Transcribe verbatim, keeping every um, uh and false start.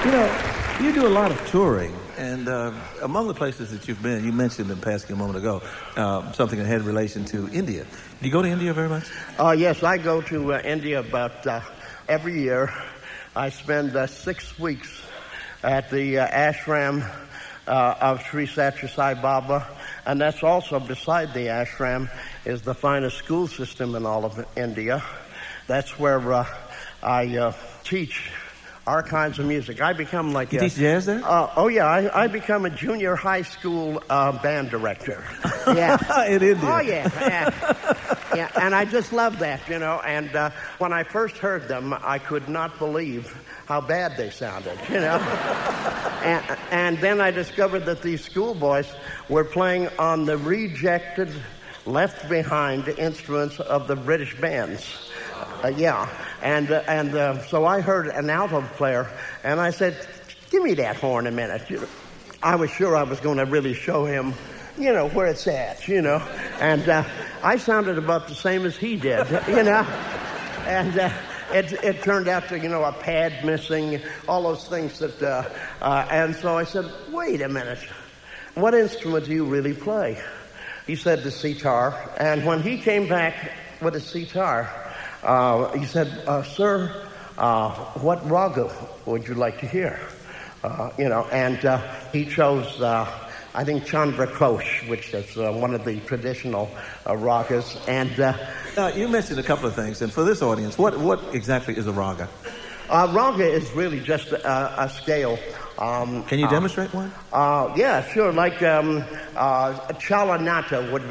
You know, you do a lot of touring, and uh, among the places that you've been, you mentioned in passing a moment ago, uh, something that had relation to India. Do you go to India very much? Uh, yes, I go to uh, India about uh, every year. I spend uh, six weeks at the uh, ashram uh, of Sri Sathya Sai Baba, and that's also beside the ashram is the finest school system in all of India. That's where uh, I uh, teach our kinds of music. I become like you a, teach jazz there? Uh, oh yeah, I, I become a junior high school uh, band director. Yeah, in India. Oh yeah, yeah, yeah. And I just love that, you know. And uh, when I first heard them, I could not believe how bad they sounded, you know. and, and then I discovered that these schoolboys were playing on the rejected, left behind instruments of the British bands. Uh, yeah, and uh, and uh, so I heard an alto player, and I said, "Give me that horn a minute." You know, I was sure I was going to really show him, you know, where it's at, you know. And uh, I sounded about the same as he did, you know. And uh, it it turned out to, you know, a pad missing, all those things that. Uh, uh, and so I said, "Wait a minute, what instrument do you really play?" He said the sitar, and when he came back with a sitar. Uh, he said, uh, sir, uh, what raga would you like to hear? Uh, you know, and uh, he chose, uh, I think, Chandra Kosh, which is uh, one of the traditional uh, ragas. And uh, uh, you mentioned a couple of things, and for this audience, what, what exactly is a raga? Uh, raga is really just a, a scale. Um, Can you demonstrate uh, one? Uh, yeah, sure. Like um, uh, Chalanata would